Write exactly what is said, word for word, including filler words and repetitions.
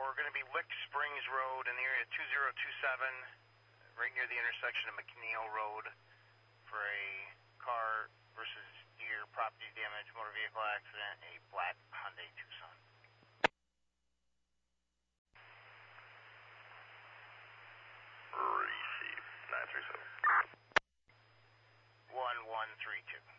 We're going to be Lick Springs Road in the area two zero two seven, right near the intersection of McNeil Road, for a car versus deer property damage, motor vehicle accident, a black Hyundai Tucson. Receive nine three seven. one one three two.